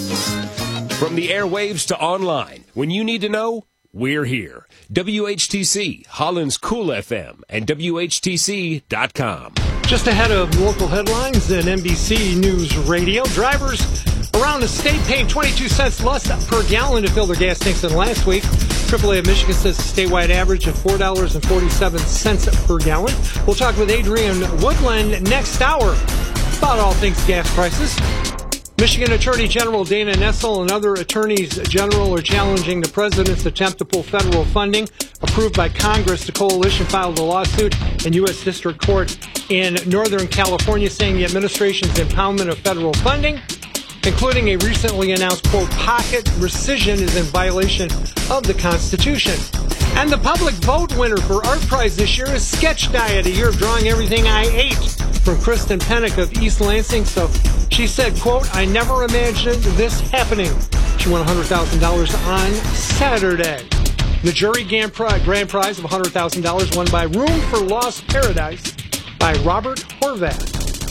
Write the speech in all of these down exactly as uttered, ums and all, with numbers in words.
From the airwaves to online, when you need to know, we're here. W H T C, Holland's Cool F M, and W H T C dot com. Just ahead of local headlines in N B C News Radio, drivers around the state paying twenty-two cents less per gallon to fill their gas tanks than last week. triple A of Michigan says a statewide average of four dollars and forty-seven cents per gallon. We'll talk with Adrian Woodland next hour about all things gas prices. Michigan Attorney General Dana Nessel and other attorneys general are challenging the president's attempt to pull federal funding approved by Congress. The coalition filed a lawsuit in U S District Court in Northern California saying the administration's impoundment of federal funding, including a recently announced, quote, pocket rescission, is in violation of the Constitution. And the public vote winner for Art Prize this year is Sketch Diet, a year of drawing everything I ate, from Kristen Pennick of East Lansing. So she said, quote, I never imagined this happening. She won one hundred thousand dollars on Saturday. The jury grand prize of one hundred thousand dollars won by Room for Lost Paradise by Robert Horvath.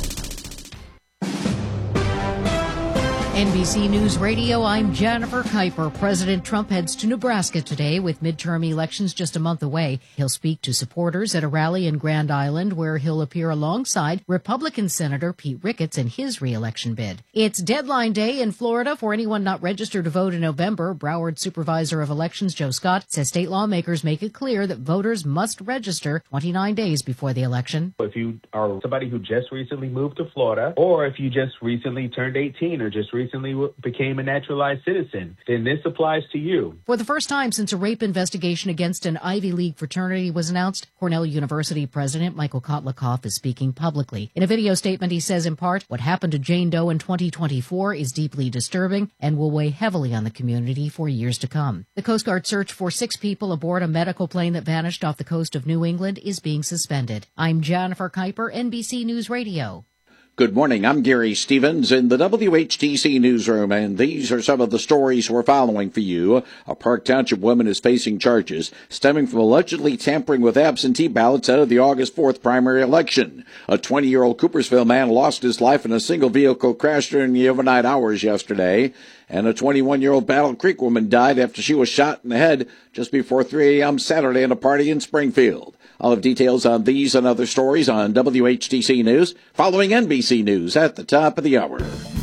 N B C News Radio, I'm Jennifer Kuiper. President Trump heads to Nebraska today with midterm elections just a month away. He'll speak to supporters at a rally in Grand Island where he'll appear alongside Republican Senator Pete Ricketts in his re-election bid. It's deadline day in Florida for anyone not registered to vote in November. Broward Supervisor of Elections Joe Scott says state lawmakers make it clear that voters must register twenty-nine days before the election. If you are somebody who just recently moved to Florida, or if you just recently turned eighteen or just recently recently became a naturalized citizen, then this applies to you. For the first time since a rape investigation against an Ivy League fraternity was announced, Cornell University President Michael Kotlikoff is speaking publicly. In a video statement, he says, in part, what happened to Jane Doe in twenty twenty-four is deeply disturbing and will weigh heavily on the community for years to come. The Coast Guard search for six people aboard a medical plane that vanished off the coast of New England is being suspended. I'm Jennifer Kuiper, N B C News Radio. Good morning. I'm Gary Stevens in the W H T C newsroom, and these are some of the stories we're following for you. A Park Township woman is facing charges stemming from allegedly tampering with absentee ballots out of the August fourth primary election. A twenty-year-old Coopersville man lost his life in a single vehicle crash during the overnight hours yesterday, and a twenty-one-year-old Battle Creek woman died after she was shot in the head just before three a.m. Saturday at a party in Springfield. I'll have details on these and other stories on W H T C News, following N B C News at the top of the hour.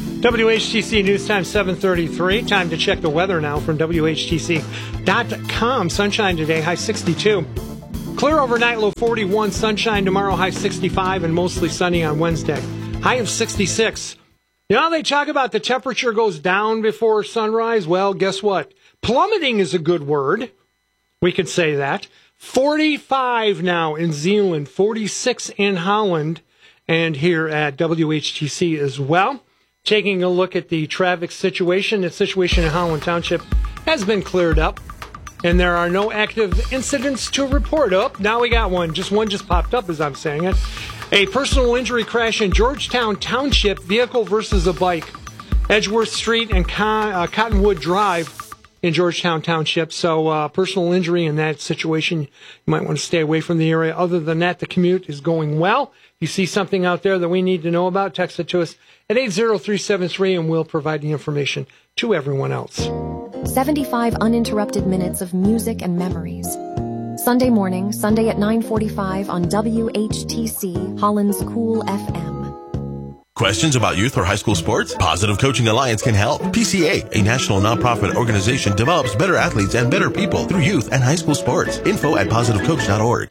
W H T C News Time seven thirty-three. Time to check the weather now from W H T C dot com. Sunshine today, high sixty-two. Clear overnight, low forty-one. Sunshine tomorrow, high sixty-five, and mostly sunny on Wednesday. High of sixty-six. You know how they talk about the temperature goes down before sunrise? Well, guess what? Plummeting is a good word. We could say that. forty-five now in Zeeland, forty-six in Holland, and here at W H T C as well. Taking a look at the traffic situation, the situation in Holland Township has been cleared up, and there are no active incidents to report. Up, oh, now we got one. Just one just popped up as I'm saying it. A personal injury crash in Georgetown Township, vehicle versus a bike. Edgeworth Street and Con- uh, Cottonwood Drive in Georgetown Township. So uh, personal injury in that situation, you might want to stay away from the area. Other than that, the commute is going well. You see something out there that we need to know about, text it to us at eight zero three seven three, and we'll provide the information to everyone else. seventy-five uninterrupted minutes of music and memories. Sunday morning, Sunday at nine forty-five on W H T C, Holland's Cool F M. Questions about youth or high school sports? Positive Coaching Alliance can help. P C A, a national nonprofit organization, develops better athletes and better people through youth and high school sports. Info at positive coach dot org.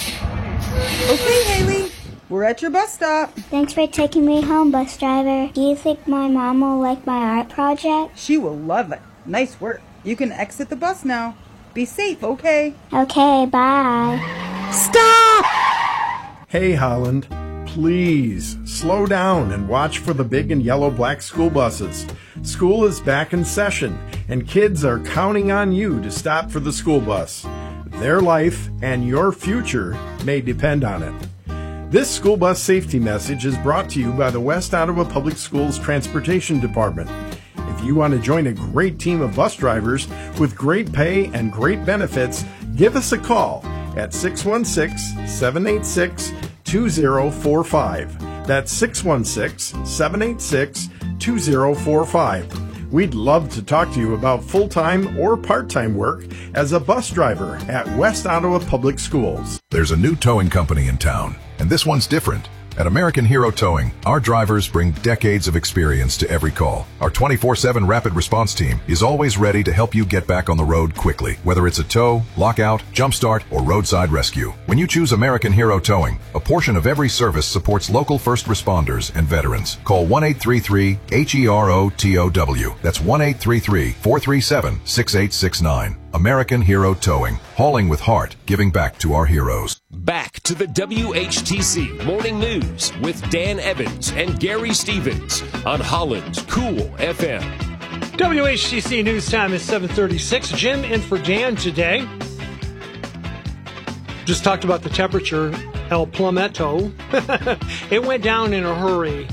Okay, Haley, we're at your bus stop. Thanks for taking me home, bus driver. Do you think my mom will like my art project? She will love it. Nice work. You can exit the bus now. Be safe, okay? Okay, bye. Stop! Hey, Holland. Please, slow down and watch for the big and yellow black school buses. School is back in session, and kids are counting on you to stop for the school bus. Their life and your future may depend on it. This school bus safety message is brought to you by the West Ottawa Public Schools Transportation Department. If you want to join a great team of bus drivers with great pay and great benefits, give us a call at six one six, seven eight six, two zero four five. That's six one six, seven eight six, two zero four five. We'd love to talk to you about full-time or part-time work as a bus driver at West Ottawa Public Schools. There's a new towing company in town, and this one's different. At American Hero Towing, our drivers bring decades of experience to every call. Our twenty-four seven rapid response team is always ready to help you get back on the road quickly, whether it's a tow, lockout, jumpstart, or roadside rescue. When you choose American Hero Towing, a portion of every service supports local first responders and veterans. Call one eight three three H E R O T O W. That's one eight three three, four three seven, six eight six nine. American Hero Towing, hauling with heart, giving back to our heroes. Back to the W H T C Morning News with Dan Evans and Gary Stevens on Holland's Cool F M. W H T C News Time is seven thirty-six. Jim in for Dan today. Just talked about the temperature, El Plumeto. It went down in a hurry.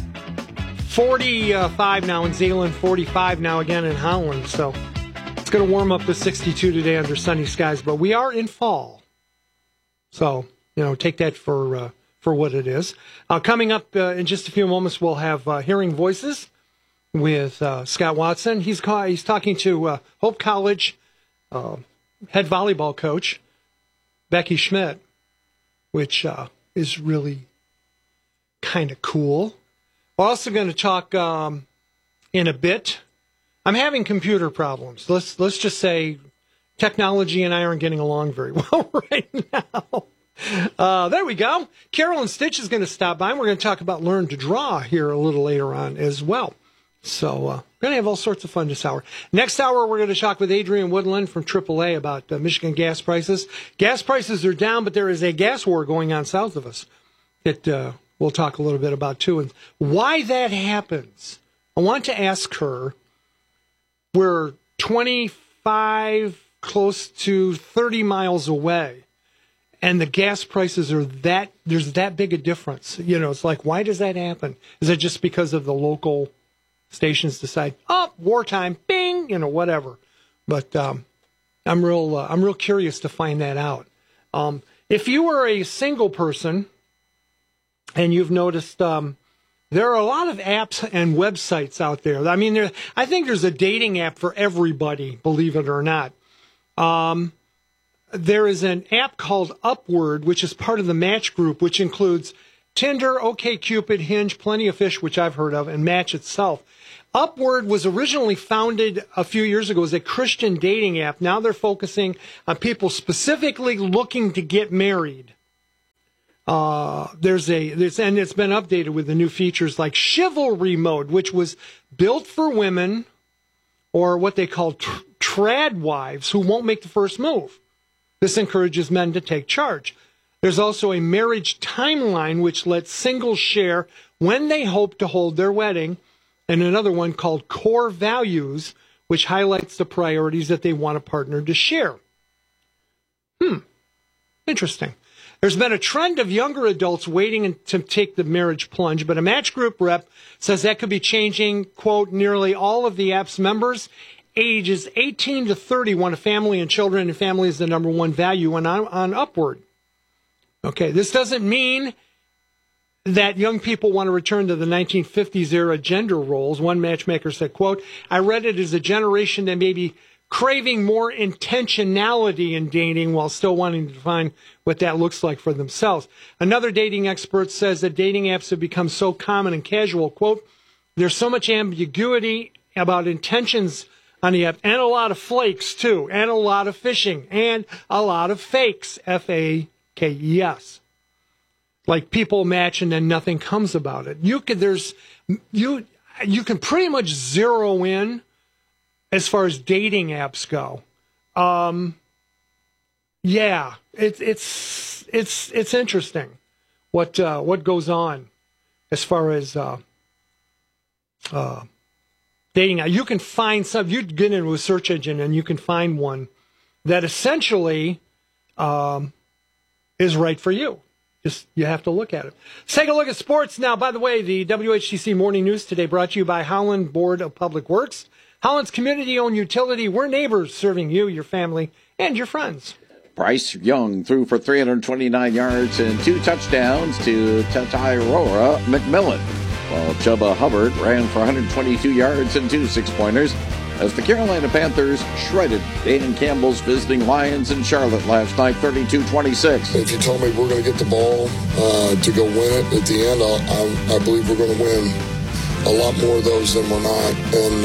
forty-five now in Zeeland, forty-five now again in Holland, so it's going to warm up to sixty-two today under sunny skies, but we are in fall. So, you know, take that for uh, for what it is. Uh, coming up uh, in just a few moments, we'll have uh, Hearing Voices with uh, Scott Watson. He's ca- he's talking to uh, Hope College uh, head volleyball coach Becky Schmidt, which uh, is really kind of cool. We're also going to talk um, in a bit. I'm having computer problems. Let's let's just say technology and I aren't getting along very well right now. Uh, there we go. Carolyn Stitch is going to stop by, and we're going to talk about Learn to Draw here a little later on as well. So uh, we're going to have all sorts of fun this hour. Next hour, we're going to talk with Adrian Woodland from triple A about uh, Michigan gas prices. Gas prices are down, but there is a gas war going on south of us that uh, we'll talk a little bit about, too, and why that happens. I want to ask her, we're twenty-five, close to thirty miles away, and the gas prices are that, there's that big a difference. You know, it's like, why does that happen? Is it just because of the local stations decide, oh, wartime, bing, you know, whatever. But um, I'm real, uh, I'm real curious to find that out. Um, if you were a single person and you've noticed, um, there are a lot of apps and websites out there. I mean, there, I think there's a dating app for everybody, believe it or not. Um, there is an app called Upward, which is part of the Match Group, which includes Tinder, OkCupid, Hinge, Plenty of Fish, which I've heard of, and Match itself. Upward was originally founded a few years ago as a Christian dating app. Now they're focusing on people specifically looking to get married. Uh, there's a, there's, and it's been updated with the new features like Chivalry Mode, which was built for women, or what they call tr- trad wives, who won't make the first move. This encourages men to take charge. There's also a marriage timeline, which lets singles share when they hope to hold their wedding, and another one called Core Values, which highlights the priorities that they want a partner to share. Hmm, interesting. There's been a trend of younger adults waiting to take the marriage plunge, but a Match Group rep says that could be changing. Quote, nearly all of the app's members ages eighteen to thirty want a family and children, and family is the number one value on, on Upward. Okay, this doesn't mean that young people want to return to the nineteen fifties era gender roles. One matchmaker said, quote, I read it as a generation that may be craving more intentionality in dating while still wanting to define what that looks like for themselves. Another dating expert says that dating apps have become so common and casual, quote, there's so much ambiguity about intentions on the app, and a lot of flakes too, and a lot of phishing, and a lot of fakes, F A K E S. Like people match and then nothing comes about it. You could, there's, you, you can pretty much zero in as far as dating apps go. Um, yeah, it's, it's, it's, it's interesting what, uh, what goes on as far as, uh, uh, dating. You can find some, you get into a search engine and you can find one that essentially, um, is right for you. Just, you have to look at it. Let's take a look at sports now. By the way, the W H T C Morning News today brought to you by Holland Board of Public Works. Holland's community-owned utility. We're neighbors serving you, your family, and your friends. Bryce Young threw for three hundred twenty-nine yards and two touchdowns to Tatyrora McMillan. while Chuba Hubbard ran for one hundred twenty-two yards and two six-pointers as the Carolina Panthers shredded Dan Campbell's visiting Lions in Charlotte last night, thirty-two twenty-six. If you told me we're going to get the ball uh, to go win it at the end, I, I, I believe we're going to win a lot more of those than we're not. And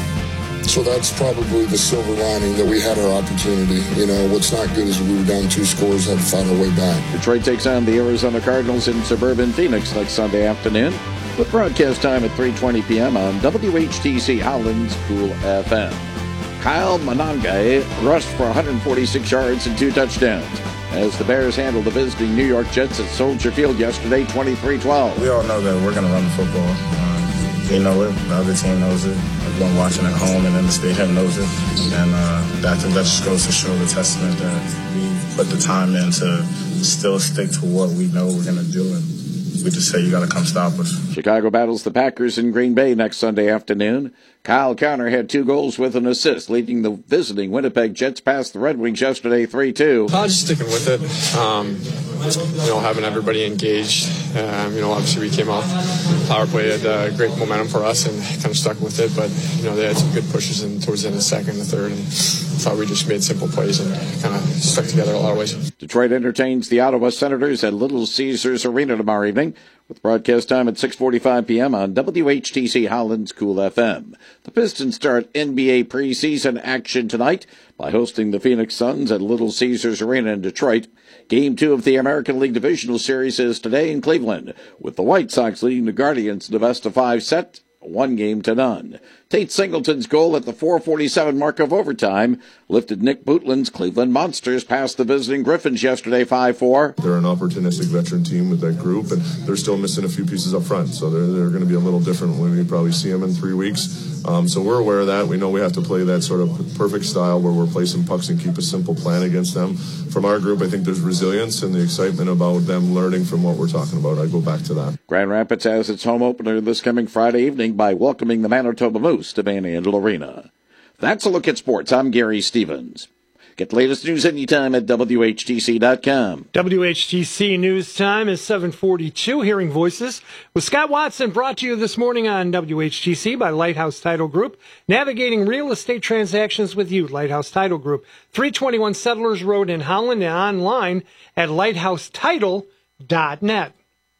um, so that's probably the silver lining, that we had our opportunity. You know, what's not good is we were down two scores, had to find our way back. Detroit takes on the Arizona Cardinals in suburban Phoenix next Sunday afternoon, with broadcast time at three twenty p.m. on W H T C Holland's Cool F M. Kyle Monangai rushed for one hundred forty-six yards and two touchdowns as the Bears handled the visiting New York Jets at Soldier Field yesterday, twenty-three twelve. We all know that we're going to run the football. Uh, they know it. The other team knows it. Everyone watching at home and in the stadium knows it. And uh, that, that just goes to show the testament that we put the time in to still stick to what we know we're going to do. And we just say, you got to come stop us. Chicago battles the Packers in Green Bay next Sunday afternoon. Kyle Connor had two goals with an assist, leading the visiting Winnipeg Jets past the Red Wings yesterday three two. Uh, just sticking with it. Um, you know, having everybody engaged. Um, you know, obviously we came off power play, had uh, great momentum for us and kind of stuck with it. But, you know, they had some good pushes in towards the end of the second and the third. And I thought we just made simple plays and kind of stuck together a lot of ways. Detroit entertains the Ottawa Senators at Little Caesars Arena tomorrow evening, with broadcast time at six forty-five p.m. on W H T C Holland's Cool F M. The Pistons start N B A preseason action tonight by hosting the Phoenix Suns at Little Caesars Arena in Detroit. Game two of the American League Divisional Series is today in Cleveland, with the White Sox leading the Guardians in the best-of-five set, one game to none. Tate Singleton's goal at the four forty-seven mark of overtime lifted Nick Bootland's Cleveland Monsters past the visiting Griffins yesterday five four. They're an opportunistic veteran team with that group, and they're still missing a few pieces up front, so they're, they're going to be a little different when we probably see them in three weeks. Um, so we're aware of that. We know we have to play that sort of perfect style where we're placing pucks and keep a simple plan against them. From our group, I think there's resilience and the excitement about them learning from what we're talking about. I go back to that. Grand Rapids has its home opener this coming Friday evening by welcoming the Manitoba Moose to Van Andel Arena. That's a look at sports. I'm Gary Stevens. Get the latest news anytime at W H T C dot com. W H T C News Time is seven forty-two. Hearing Voices with Scott Watson, brought to you this morning on W H T C by Lighthouse Title Group. Navigating real estate transactions with you, Lighthouse Title Group. three twenty-one Settlers Road in Holland and online at lighthouse title dot net.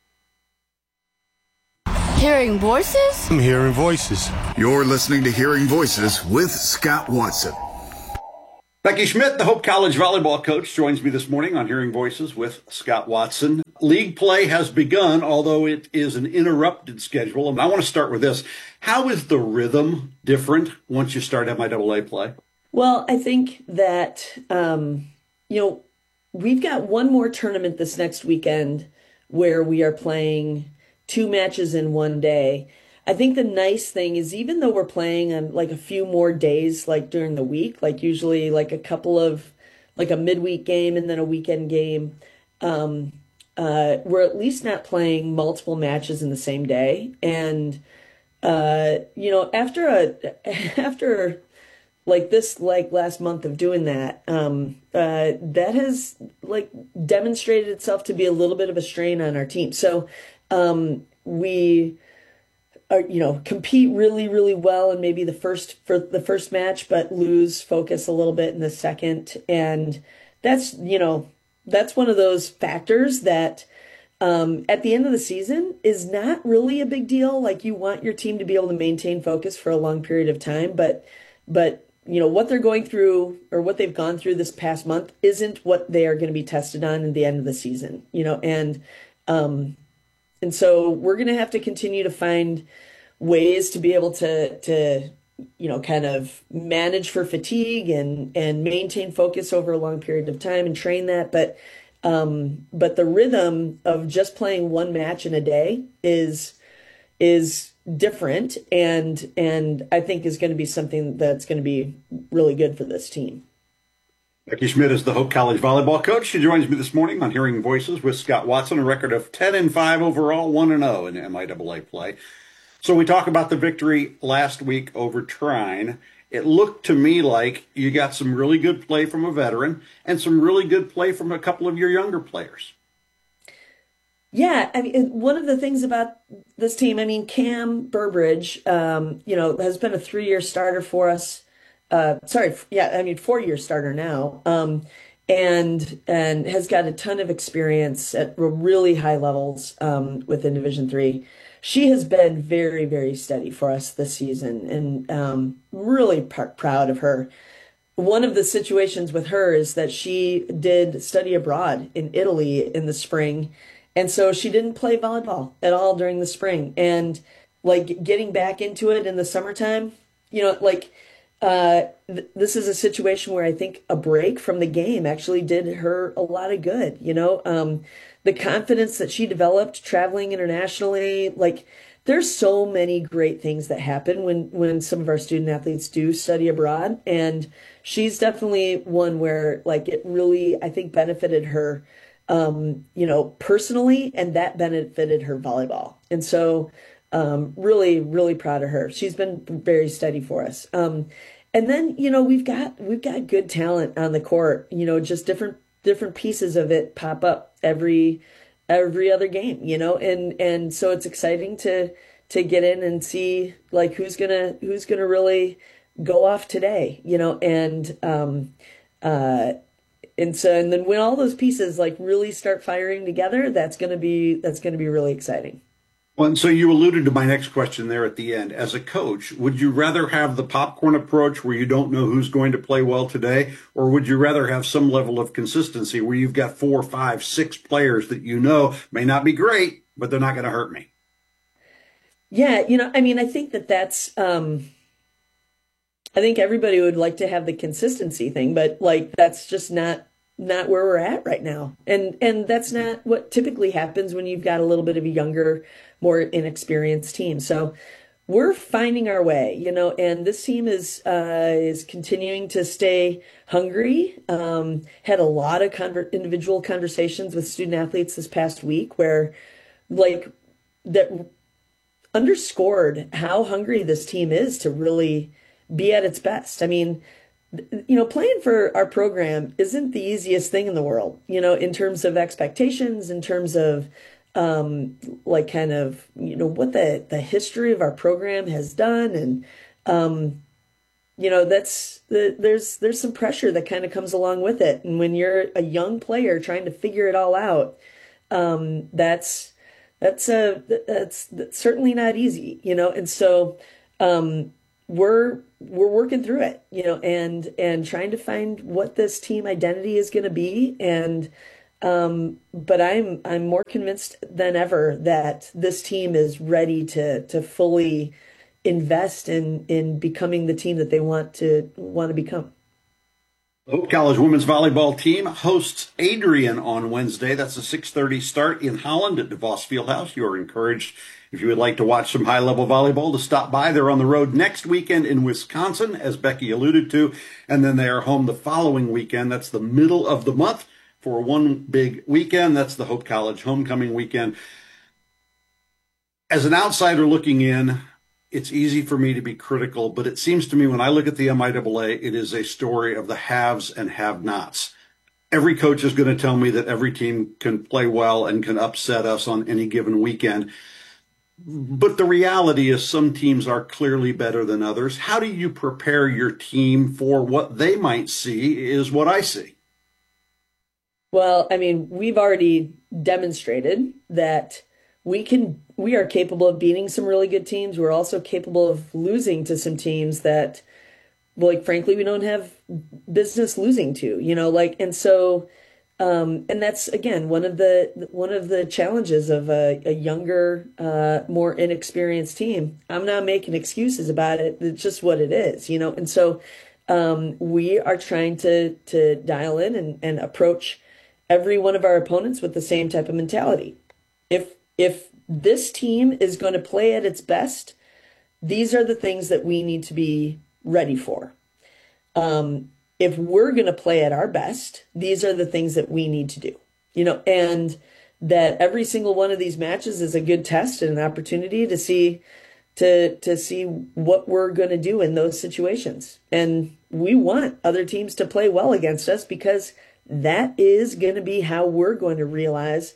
Hearing Voices? I'm Hearing Voices. You're listening to Hearing Voices with Scott Watson. Becky Schmidt, the Hope College volleyball coach, joins me this morning on Hearing Voices with Scott Watson. League play has begun, although it is an interrupted schedule. And I want to start with this. How is the rhythm different once you start M I A A play? Well, I think that, um, you know, we've got one more tournament this next weekend where we are playing two matches in one day. I think the nice thing is, even though we're playing on like a few more days, like during the week, like usually like a couple of, like a midweek game and then a weekend game, um, uh, we're at least not playing multiple matches in the same day. And, uh, you know, after a, after like this, like last month of doing that, um, uh, that has like demonstrated itself to be a little bit of a strain on our team. So, um, we, Are, you know, compete really, really well in maybe the first for the first match, but lose focus a little bit in the second. And that's, you know, that's one of those factors that um, at the end of the season is not really a big deal. Like, you want your team to be able to maintain focus for a long period of time, but, but, you know, what they're going through or what they've gone through this past month isn't what they are going to be tested on at the end of the season, you know, and, um, And so we're going to have to continue to find ways to be able to, to, you know, kind of manage for fatigue and, and maintain focus over a long period of time and train that. But, um, but the rhythm of just playing one match in a day is, is different. And, and I think is going to be something that's going to be really good for this team. Becky Schmidt is the Hope College volleyball coach. She joins me this morning on Hearing Voices with Scott Watson, a record of ten and five overall, one and oh in M I A A play. So we talk about the victory last week over Trine. It looked to me like you got some really good play from a veteran and some really good play from a couple of your younger players. Yeah, I mean, one of the things about this team, I mean, Cam Burbridge, um, you know, has been a three-year starter for us. Uh, sorry, yeah, I mean, four-year starter now, um, and and has got a ton of experience at really high levels um, within Division Three. She has been very, very steady for us this season, and um, really pr- proud of her. One of the situations with her is that she did study abroad in Italy in the spring. And so she didn't play volleyball at all during the spring. And like getting back into it in the summertime, you know, like uh, th- this is a situation where I think a break from the game actually did her a lot of good. You know, um, the confidence that she developed traveling internationally, like there's so many great things that happen when, when some of our student athletes do study abroad. And she's definitely one where like it really, I think, benefited her Um, you know, personally, and that benefited her volleyball. And so, um, really, really proud of her. She's been very steady for us. Um, and then, you know, we've got, we've got good talent on the court, you know, just different, different pieces of it pop up every, every other game, you know, and, and so it's exciting to, to get in and see like who's gonna, who's gonna really go off today, you know, and, um, uh, And so, and then when all those pieces like really start firing together, that's going to be, that's going to be really exciting. Well, and so you alluded to my next question there at the end. As a coach, would you rather have the popcorn approach where you don't know who's going to play well today? Or would you rather have some level of consistency where you've got four, five, six players that you know may not be great, but they're not going to hurt me? Yeah. You know, I mean, I think that that's, um, I think everybody would like to have the consistency thing, but like, that's just not, not where we're at right now. And, and that's not what typically happens when you've got a little bit of a younger, more inexperienced team. So we're finding our way, you know, and this team is, uh, is continuing to stay hungry. Um, had a lot of conver- individual conversations with student athletes this past week where like that underscored how hungry this team is to really be at its best. I mean, you know, playing for our program isn't the easiest thing in the world, you know, in terms of expectations, in terms of um, like kind of, you know, what the, the history of our program has done. And, um, you know, that's the, there's, there's some pressure that kind of comes along with it. And when you're a young player trying to figure it all out, um, that's, that's a, that's, that's certainly not easy, you know? And so, um, we're we're working through it, you know, and and trying to find what this team identity is going to be. And um, but I'm I'm more convinced than ever that this team is ready to to fully invest in in becoming the team that they want to want to become. The Hope College women's volleyball team hosts Adrian on Wednesday. That's a six thirty start in Holland at DeVos Fieldhouse. You are encouraged, if you would like to watch some high-level volleyball, to stop by. They're on the road next weekend in Wisconsin, as Becky alluded to, and then they are home the following weekend. That's the middle of the month for one big weekend. That's the Hope College homecoming weekend. As an outsider looking in, it's easy for me to be critical, but it seems to me when I look at the M I A A, it is a story of the haves and have-nots. Every coach is going to tell me that every team can play well and can upset us on any given weekend. But the reality is some teams are clearly better than others. How do you prepare your team for what they might see is what I see? Well, I mean, we've already demonstrated that we can, we are capable of beating some really good teams. We're also capable of losing to some teams that, like, frankly, we don't have business losing to, you know, like, and so, um, and that's, again, one of the, one of the challenges of a, a younger, uh, more inexperienced team. I'm not making excuses about it. It's just what it is, you know? And so, um, we are trying to, to dial in and, and approach every one of our opponents with the same type of mentality. If, if this team is going to play at its best, these are the things that we need to be ready for. Um, if we're going to play at our best, these are the things that we need to do, you know, and that every single one of these matches is a good test and an opportunity to see, to, to see what we're going to do in those situations. And we want other teams to play well against us because that is going to be how we're going to realize,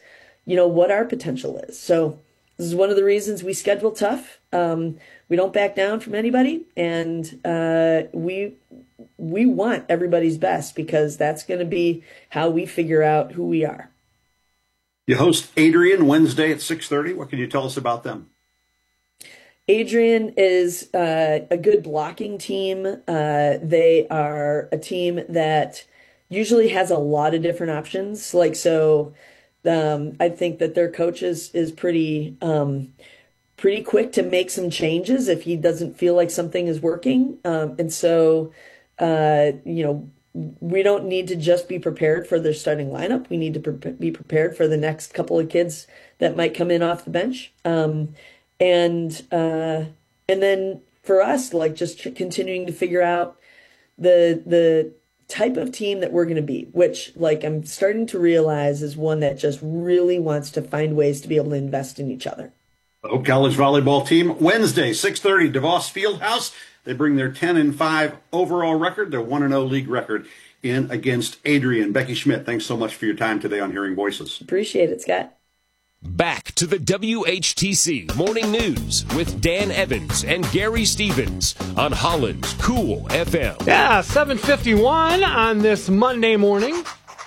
you know, what our potential is. So this is one of the reasons we schedule tough. Um, we don't back down from anybody, and uh, we we want everybody's best, because that's going to be how we figure out who we are. You host Adrian Wednesday at six thirty. What can you tell us about them? Adrian is uh, a good blocking team. Uh, they are a team that usually has a lot of different options. Like, so um, I think that their coach is, is pretty, um, pretty quick to make some changes if he doesn't feel like something is working. Um, and so, uh, you know, we don't need to just be prepared for their starting lineup. We need to pre- be prepared for the next couple of kids that might come in off the bench. Um, And uh, and then for us, like, just continuing to figure out the the type of team that we're going to be, which, like, I'm starting to realize is one that just really wants to find ways to be able to invest in each other. The Hope College volleyball team, Wednesday, six thirty, DeVos Fieldhouse. They bring their ten and five overall record, their one and oh league record, in against Adrian. Becky Schmidt, thanks so much for your time today on Hearing Voices. Appreciate it, Scott. Back to the W H T C Morning News with Dan Evans and Gary Stevens on Holland's Cool F M. Yeah, seven fifty-one on this Monday morning.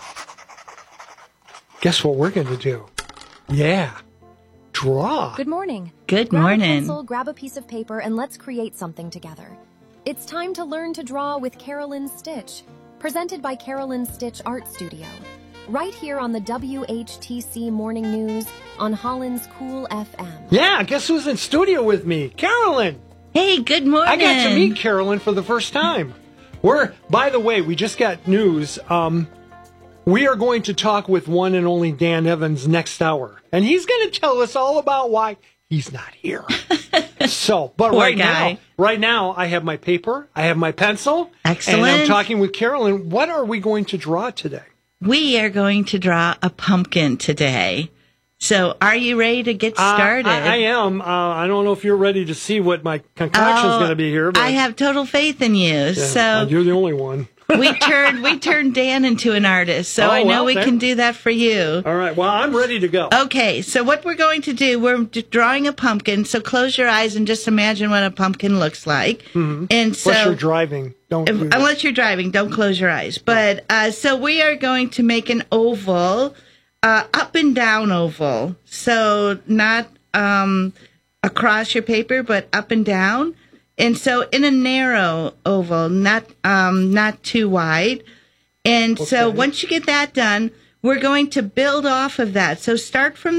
Guess what we're going to do? Yeah, draw. Good morning. Good grab morning. Grab a pencil, grab a piece of paper, and let's create something together. It's time to learn to draw with Carolyn Stitch, presented by Carolyn Stitch Art Studio. Right here on the W H T C Morning News on Holland's Cool F M. Yeah, guess who's in studio with me? Carolyn. Hey, good morning. I got to meet Carolyn for the first time. We're, by the way, we just got news. Um, we are going to talk with one and only Dan Evans next hour. And he's going to tell us all about why he's not here. So, but Poor right guy. now, right now, I have my paper, I have my pencil. Excellent. And I'm talking with Carolyn. What are we going to draw today? We are going to draw a pumpkin today. So are you ready to get started? Uh, I, I am. Uh, I don't know if you're ready to see what my concoction is Oh, going to be here. But I have total faith in you. yeah, so you're the only one. we turned we turned Dan into an artist. So Oh, I know well, we there- can do that for you. All right. Well, I'm ready to go. Okay, so what we're going to do, we're d- drawing a pumpkin. So close your eyes and just imagine what a pumpkin looks like. Mm-hmm. And so, Unless you're driving, don't. If- do that. unless you're driving, don't close your eyes. But uh, so we are going to make an oval, uh, up and down oval. So not um, across your paper, but up and down. And so in a narrow oval, not um, not too wide. And so Okay. once you get that done, we're going to build off of that. So start from